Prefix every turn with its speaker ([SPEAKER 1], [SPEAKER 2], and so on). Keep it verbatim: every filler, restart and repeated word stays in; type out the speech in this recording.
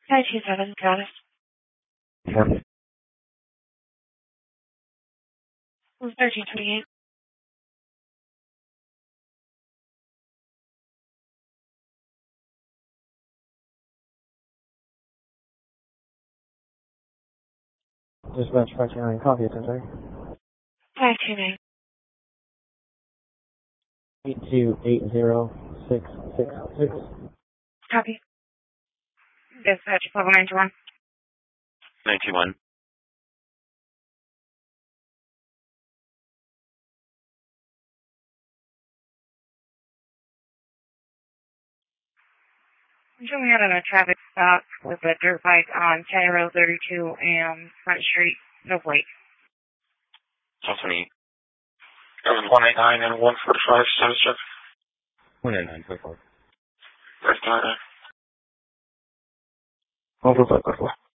[SPEAKER 1] five two seven, got it.
[SPEAKER 2] Yeah.
[SPEAKER 1] thirteen twenty-eight.
[SPEAKER 2] Dispatch five two nine, copy, attention.
[SPEAKER 1] five two nine.
[SPEAKER 2] eight two eight zero six six six.
[SPEAKER 1] Copy. Dispatch level ninety-one.
[SPEAKER 3] ninety-one.
[SPEAKER 1] I'm coming out on a traffic stop with a dirt bike on County Road thirty-two and Front Street, no plate.
[SPEAKER 3] Company. That was one eighty-nine and one forty-five, status check.
[SPEAKER 2] one eighty-nine, four four.
[SPEAKER 3] First time.
[SPEAKER 2] one four five, four four.